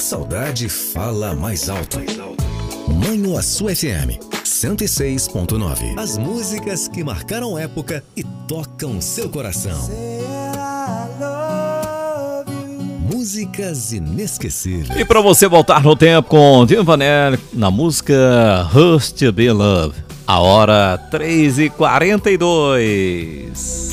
saudade fala mais alto. Manhuaçu FM 106.9. As músicas que marcaram época e tocam seu coração. Músicas inesquecíveis. E para você voltar no tempo com Tim Vanelli na música Used to Be Love. A hora 3h42.